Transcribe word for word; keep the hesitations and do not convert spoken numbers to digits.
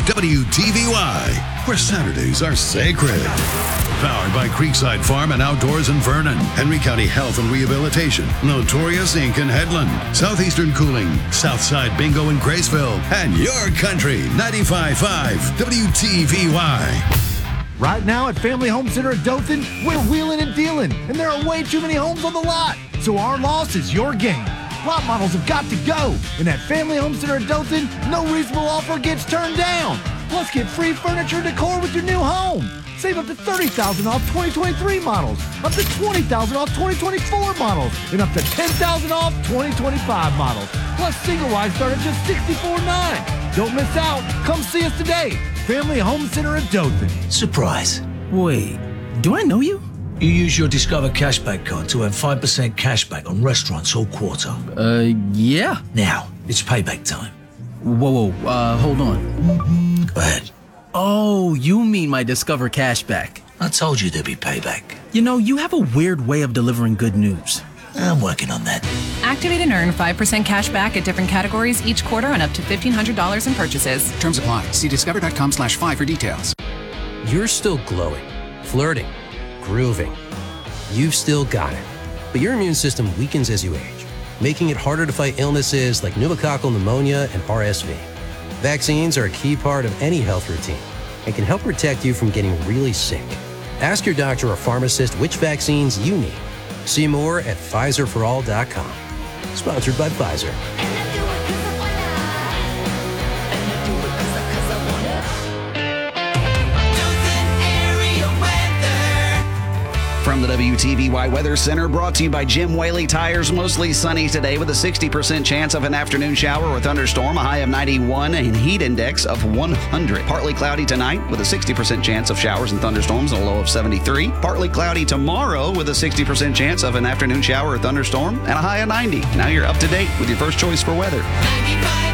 W T V Y, where Saturdays are sacred. Powered by Creekside Farm and Outdoors in Vernon, Henry County Health and Rehabilitation, Notorious Incorporated in Headland, Southeastern Cooling, Southside Bingo in Graceville, and your country, ninety-five point five W T V Y. Right now at Family Home Center at Dothan, we're wheeling and dealing, and there are way too many homes on the lot. So our loss is your gain. Lot models have got to go, and at Family Home Center at Dothan, no reasonable offer gets turned down. Plus, get free furniture and decor with your new home. Save up to thirty thousand dollars off twenty twenty-three models, up to twenty thousand dollars off twenty twenty-four models, and up to ten thousand dollars off twenty twenty-five models. Plus, single wide start at just sixty-four dollars and nine cents. Don't miss out. Come see us today. Family Home Center at Dothan. Surprise. Wait, do I know you? You use your Discover Cashback card to earn five percent cashback on restaurants all quarter. Uh, yeah. Now, it's payback time. Whoa, whoa, uh, hold on. Go ahead. Oh, you mean my Discover Cashback. I told you there'd be payback. You know, you have a weird way of delivering good news. I'm working on that. Activate and earn five percent cash back at different categories each quarter on up to fifteen hundred dollars in purchases. Terms apply. See discover.com slash five for details. You're still glowing, flirting, grooving. You've still got it. But your immune system weakens as you age, making it harder to fight illnesses like pneumococcal pneumonia and R S V. Vaccines are a key part of any health routine and can help protect you from getting really sick. Ask your doctor or pharmacist which vaccines you need. See more at Pfizer for all dot com. Sponsored by Pfizer. From the W T V Y Weather Center, brought to you by Jim Whaley Tires. Mostly sunny today with a sixty percent chance of an afternoon shower or thunderstorm, a high of ninety-one and heat index of one hundred. Partly cloudy tonight with a sixty percent chance of showers and thunderstorms and a low of seventy-three. Partly cloudy tomorrow with a sixty percent chance of an afternoon shower or thunderstorm and a high of ninety. Now you're up to date with your first choice for weather.